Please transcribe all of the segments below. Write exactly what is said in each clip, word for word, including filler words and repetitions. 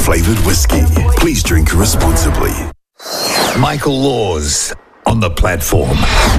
flavoured whiskey. Please drink responsibly. Michael Laws on the platform.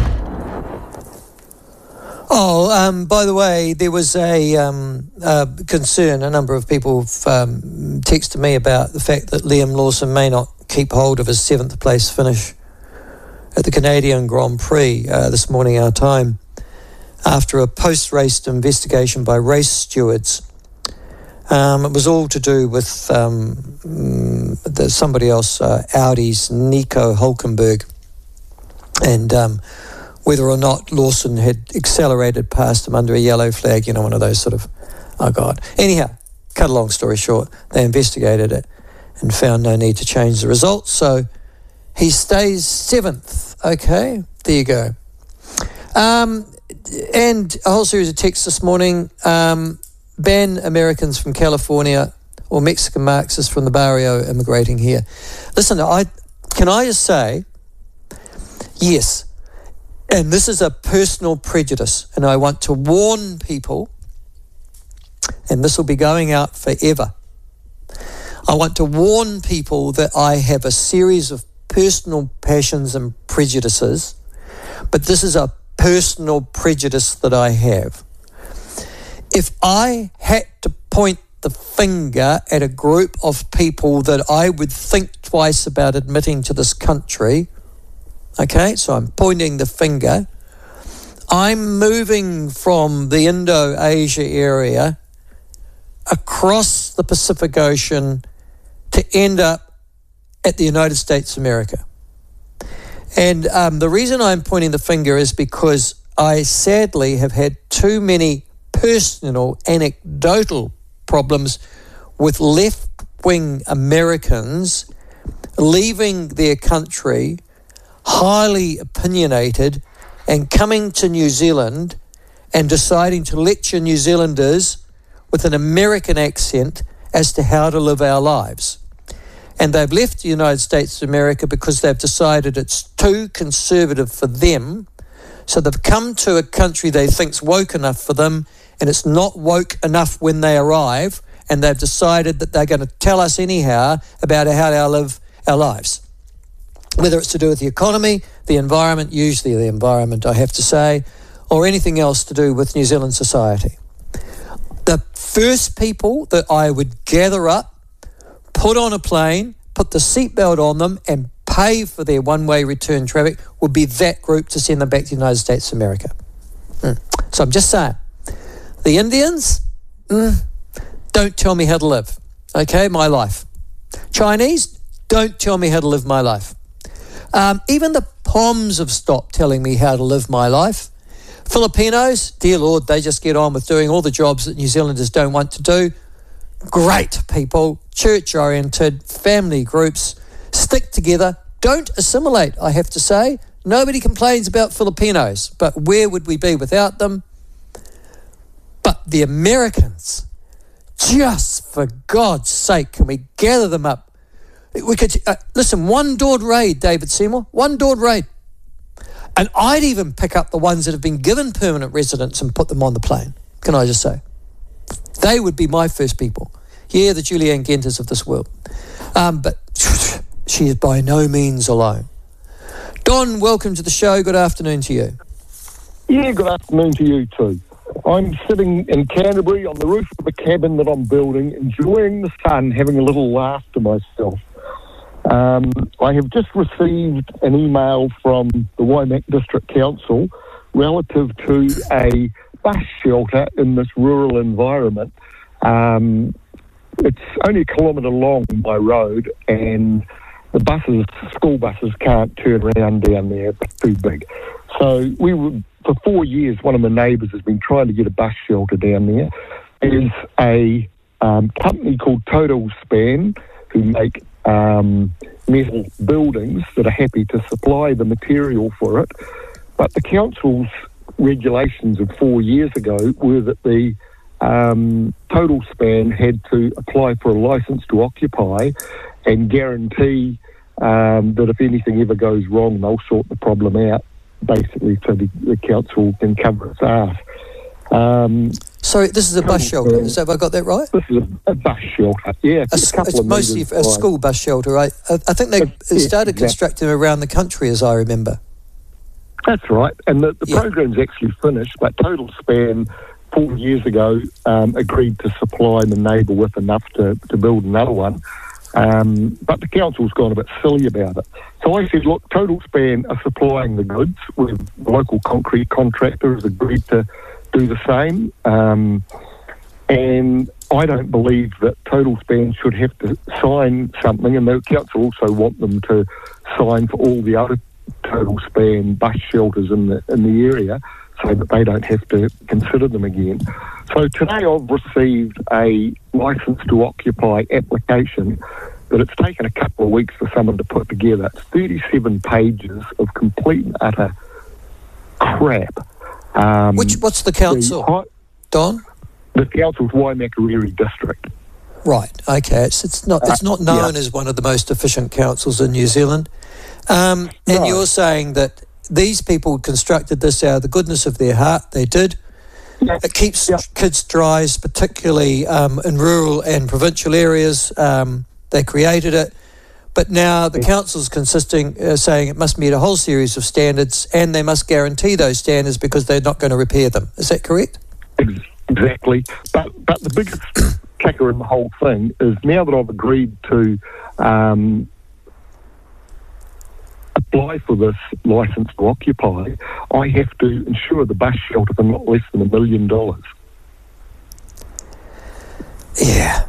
Oh, um, by the way, there was a um, uh, concern. A number of people have um, texted me about the fact that Liam Lawson may not keep hold of his seventh place finish at the Canadian Grand Prix uh, this morning, our time, after a post-race investigation by race stewards. Um, it was all to do with um, the, somebody else, uh, Audi's Nico Hulkenberg, and um, whether or not Lawson had accelerated past him under a yellow flag, you know, one of those sort of, oh God. Anyhow, cut a long story short, they investigated it and found no need to change the results, so he stays seventh. Okay, there you go. Um, and a whole series of texts this morning. Um, ban Americans from California or Mexican Marxists from the barrio immigrating here. Listen, I can I just say, yes, and this is a personal prejudice, and I want to warn people, and this will be going out forever. I want to warn people that I have a series of personal passions and prejudices, but this is a personal prejudice that I have. If I had to point the finger at a group of people that I would think twice about admitting to this country, okay, so I'm pointing the finger, I'm moving from the Indo-Asia area across the Pacific Ocean to end up at the United States of America. And um, the reason I'm pointing the finger is because I sadly have had too many personal, anecdotal problems with left-wing Americans leaving their country, highly opinionated, and coming to New Zealand and deciding to lecture New Zealanders with an American accent as to how to live our lives. And they've left the United States of America because they've decided it's too conservative for them. So they've come to a country they think's woke enough for them, and it's not woke enough when they arrive, and they've decided that they're going to tell us anyhow about how to live our lives. Whether it's to do with the economy, the environment, usually the environment, I have to say, or anything else to do with New Zealand society. The first people that I would gather up, put on a plane, put the seatbelt on them, and pay for their one-way return traffic would be that group to send them back to the United States of America. Mm. So I'm just saying, the Indians, mm, don't tell me how to live, okay, my life. Chinese, don't tell me how to live my life. Um, even the Poms have stopped telling me how to live my life. Filipinos, dear Lord, they just get on with doing all the jobs that New Zealanders don't want to do. Great people, church-oriented, family groups, stick together, don't assimilate, I have to say. Nobody complains about Filipinos, but where would we be without them? But the Americans, just for God's sake, can we gather them up? We could uh, listen, one-doored raid, David Seymour, one-doored raid. And I'd even pick up the ones that have been given permanent residence and put them on the plane, can I just say? They would be my first people. Yeah, the Julianne Genters of this world. Um, but she is by no means alone. Don, welcome to the show. Good afternoon to you. Yeah, good afternoon to you too. I'm sitting in Canterbury on the roof of a cabin that I'm building, enjoying the sun, having a little laugh to myself. Um, I have just received an email from the Waimak District Council relative to a bus shelter in this rural environment. Um, it's only a kilometre long by road, and the buses, school buses, can't turn around down there. It's too big. So we were, for four years, one of my neighbours has been trying to get a bus shelter down there. There's a um, company called Total Span who make um, metal buildings that are happy to supply the material for it. But the council's regulations of four years ago were that the um, Total Span had to apply for a licence to occupy and guarantee um, that if anything ever goes wrong, they'll sort the problem out, basically, so the, the council can cover its ass. Um, Sorry, this is a bus shelter. Is that, have I got that right? This is a, a bus shelter, yeah. A, a couple it's of mostly metres a wide. school bus shelter, right? I, I think they It's- yeah, started exactly. constructing them around the country, as I remember. That's right, and the, the Yeah. program's actually finished, but Total Span four years ago um, agreed to supply the neighbour with enough to, to build another one. Um, but the council's gone a bit silly about it. So I said, look, Total Span are supplying the goods. With the local concrete contractor has agreed to do the same. Um, and I don't believe that Total Span should have to sign something, and the council also want them to sign for all the other Total Span bus shelters in the in the area, so that they don't have to consider them again. So today I've received a licence to occupy application that it's taken a couple of weeks for someone to put together. It's thirty-seven pages of complete and utter crap. Um, Which what's the council, the, Don? the council's Waimakariri district. Right. Okay. It's it's not it's not known yeah. as one of the most efficient councils in New Zealand. Um, and No. you're saying that these people constructed this out of the goodness of their heart. They did. Yeah. It keeps Yeah. kids dry, particularly um, in rural and provincial areas. Um, they created it. But now the council's consisting, uh, saying it must meet a whole series of standards, and they must guarantee those standards because they're not going to repair them. Is that correct? Ex- Exactly. But but the biggest kicker in the whole thing is now that I've agreed to um, apply for this licence to occupy, I have to insure the bus shelter for not less than a million dollars. Yeah.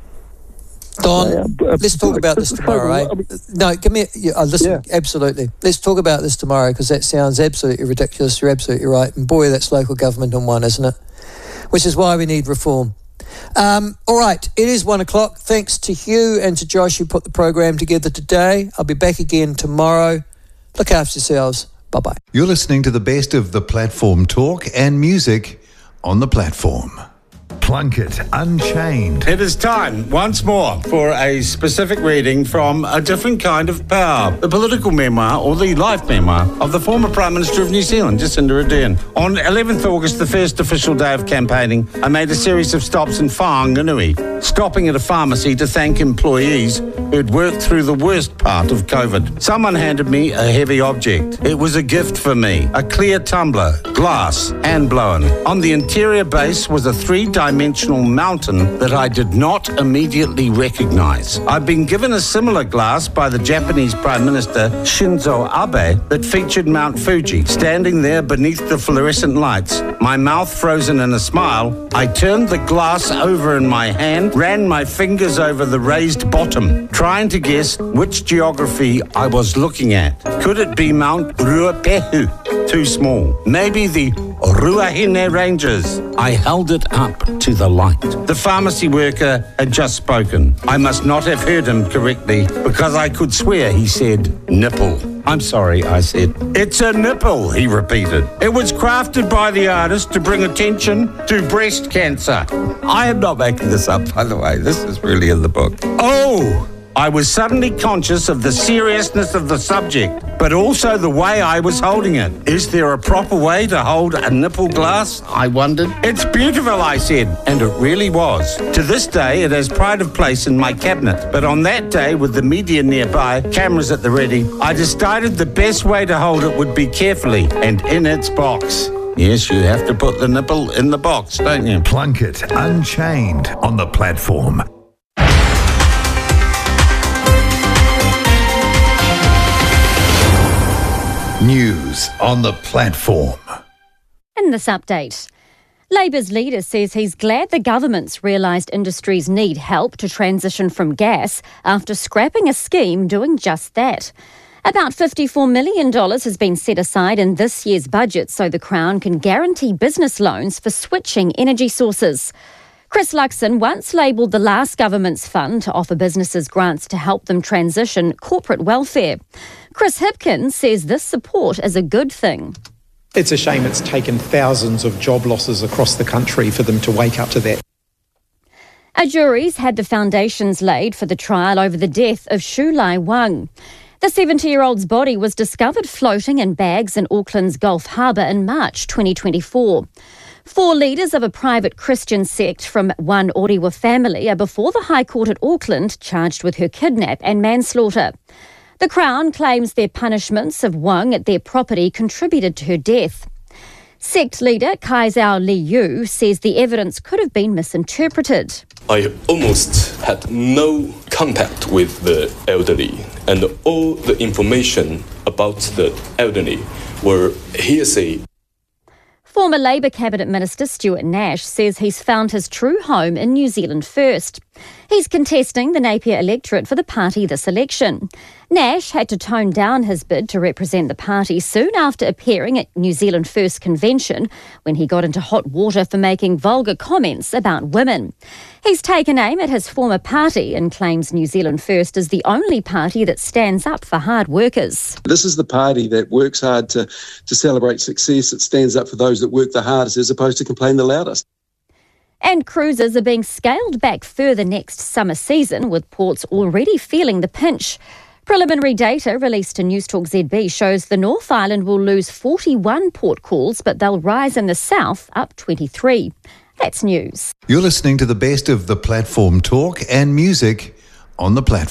Don, Yeah, but- let's talk about this so, tomorrow, eh? I mean- No, give me... Yeah, uh, listen, Yeah. absolutely. Let's talk about this tomorrow because that sounds absolutely ridiculous. You're absolutely right. And boy, that's local government in one, isn't it? Which is why we need reform. Um, all right, it is one o'clock. Thanks to Hugh and to Josh who put the program together today. I'll be back again tomorrow. Look after yourselves. Bye-bye. You're listening to the best of the platform talk and music on the platform. Plunkett Unchained. It is time once more for a specific reading from a different kind of power, the political memoir or the life memoir of the former Prime Minister of New Zealand, Jacinda Ardern. On eleventh August, the first official day of campaigning, I made a series of stops in Whanganui, stopping at a pharmacy to thank employees who'd worked through the worst part of COVID. Someone handed me a heavy object. It was a gift for me, a clear tumbler, glass, hand blown. On the interior base was a three-dimensional dimensional mountain that I did not immediately recognize. I've been given a similar glass by the Japanese Prime Minister Shinzo Abe that featured Mount Fuji. Standing there beneath the fluorescent lights, my mouth frozen in a smile, I turned the glass over in my hand, ran my fingers over the raised bottom, trying to guess which geography I was looking at. Could it be Mount Ruapehu? Too small. Maybe the Ruahine Ranges. I held it up to the light. The pharmacy worker had just spoken. I must not have heard him correctly because I could swear he said nipple. I'm sorry, I said. It's a nipple, he repeated. It was crafted by the artist to bring attention to breast cancer. I am not making this up, by the way. This is really in the book. Oh! I was suddenly conscious of the seriousness of the subject, but also the way I was holding it. Is there a proper way to hold a nipple glass? I wondered. It's beautiful, I said, and it really was. To this day, it has pride of place in my cabinet, but on that day, with the media nearby, cameras at the ready, I decided the best way to hold it would be carefully and in its box. Yes, you have to put the nipple in the box, don't you? Plunkett Unchained on the platform. News on the platform. In this update, Labour's leader says he's glad the government's realised industries need help to transition from gas after scrapping a scheme doing just that. About fifty-four million dollars has been set aside in this year's budget so the Crown can guarantee business loans for switching energy sources. Chris Luxon once labelled the last government's fund to offer businesses grants to help them transition corporate welfare. Chris Hipkins says this support is a good thing. It's a shame it's taken thousands of job losses across the country for them to wake up to that. A jury's had the foundations laid for the trial over the death of Shu Lai Wang. The seventy-year-old's body was discovered floating in bags in Auckland's Gulf Harbour in March twenty twenty-four. Four leaders of a private Christian sect from one Orewa family are before the High Court at Auckland, charged with her kidnap and manslaughter. The Crown claims their punishments of Wang at their property contributed to her death. Sect leader Kai Zhao Li Yu says the evidence could have been misinterpreted. I almost had no contact with the elderly, and all the information about the elderly were hearsay. Former Labour Cabinet Minister Stuart Nash says he's found his true home in New Zealand First. He's contesting the Napier electorate for the party this election. Nash had to tone down his bid to represent the party soon after appearing at New Zealand First convention when he got into hot water for making vulgar comments about women. He's taken aim at his former party and claims New Zealand First is the only party that stands up for hard workers. This is the party that works hard to, to celebrate success. It stands up for those that work the hardest as opposed to complain the loudest. And cruises are being scaled back further next summer season, with ports already feeling the pinch. Preliminary data released to Newstalk Z B shows the North Island will lose forty-one port calls, but they'll rise in the south, up twenty-three. That's news. You're listening to the best of the platform talk and music on the platform.